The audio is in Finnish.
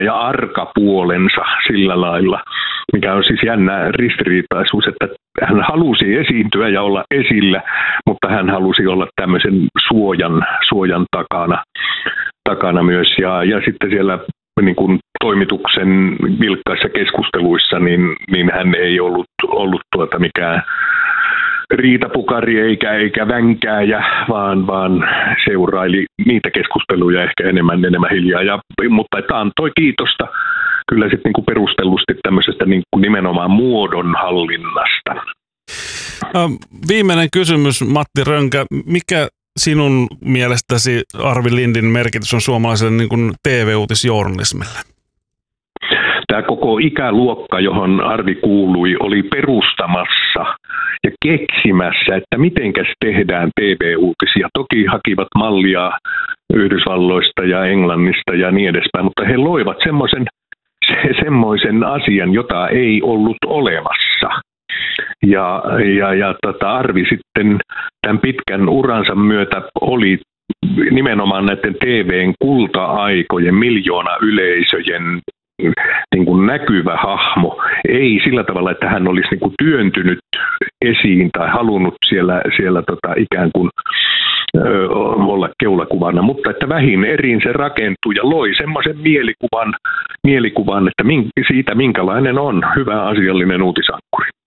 ja arka puolensa sillä lailla, mikä on siis jännä ristiriitaisuus, että hän halusi esiintyä ja olla esillä, mutta hän halusi olla tämmöisen suojan takana myös. Ja sitten siellä niin kuin toimituksen vilkkaissa keskusteluissa, niin hän ei ollut mikään riitapukari eikä vänkääjä, vaan seuraili niitä keskusteluja ehkä enemmän hiljaa. Mutta että antoi kiitosta kyllä sitten niin kuin perustellusti tämmöisestä niin kuin nimenomaan muodonhallinnasta. Viimeinen kysymys, Matti Rönkä. Mikä sinun mielestäsi Arvi Lindin merkitys on suomalaiselle niin kuin TV-uutisjournalismille? Tämä koko ikäluokka, johon Arvi kuului, oli perustamassa ja keksimässä, että mitenkäs tehdään TV-uutisia. Toki hakivat mallia Yhdysvalloista ja Englannista ja niin edespäin, mutta he loivat semmoisen asian, jota ei ollut olemassa. Ja Arvi sitten tämän pitkän uransa myötä oli nimenomaan näiden TV:n kulta-aikojen, miljoona yleisöjen niin kuin näkyvä hahmo. Ei sillä tavalla, että hän olisi niin kuin työntynyt esiin tai halunnut siellä ikään kuin olla keulakuvana, mutta että vähin erin se rakentui ja loi semmoisen mielikuvan että siitä minkälainen on hyvä asiallinen uutisankkuri.